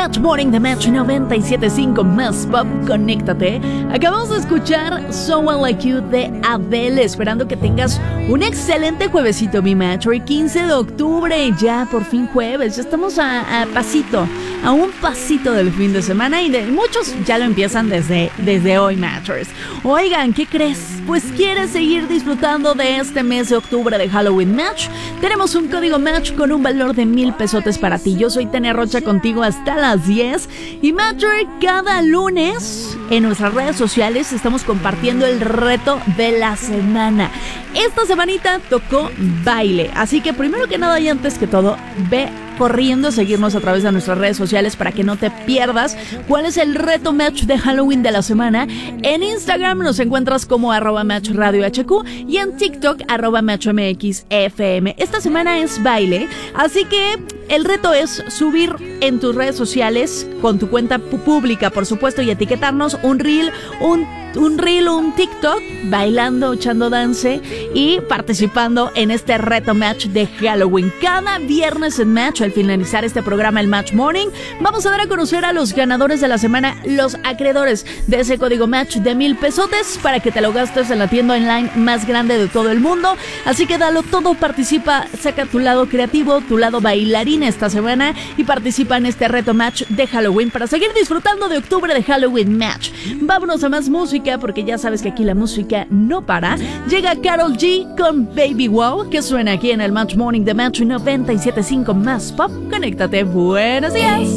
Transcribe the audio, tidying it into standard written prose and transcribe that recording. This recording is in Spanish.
Match Morning de Match 97.5 más pop, conéctate. Acabamos de escuchar Someone Like You de Adele, esperando que tengas un excelente juevesito, mi Match. Hoy 15 de octubre, ya por fin jueves, ya estamos a un pasito del fin de semana y muchos ya lo empiezan desde hoy, Matchers. Oigan, ¿qué crees? Pues quieres seguir disfrutando de este mes de octubre de Halloween Match. Tenemos un código Match con un valor de 1,000 pesotes para ti. Yo soy Tania Rocha contigo hasta las 10. Y Matcher, cada lunes en nuestras redes sociales estamos compartiendo el reto de la semana. Esta semanita tocó baile, así que primero que nada y antes que todo, ve corriendo a seguirnos a través de nuestras redes sociales para que no te pierdas cuál es el reto Match de Halloween de la semana. En Instagram nos encuentras como @MatchRadioHQ y en TikTok @MatchMXFM. Esta semana es baile, así que el reto es subir en tus redes sociales con tu cuenta pública, por supuesto, y etiquetarnos un reel, un TikTok, bailando, echando dance y participando en este reto Match de Halloween. Cada viernes en Match, al finalizar este programa, el Match Morning, vamos a dar a conocer a los ganadores de la semana, los acreedores de ese código Match de 1,000 pesotes para que te lo gastes en la tienda online más grande de todo el mundo. Así que dalo todo, participa, saca tu lado creativo, tu lado bailarín esta semana y participa en este reto Match de Halloween para seguir disfrutando de octubre de Halloween Match. Vámonos a más música, porque ya sabes que aquí la música no para. Llega Karol G con Baby Wow, que suena aquí en el Match Morning de Match 97.5 más pop. Conéctate, buenos días.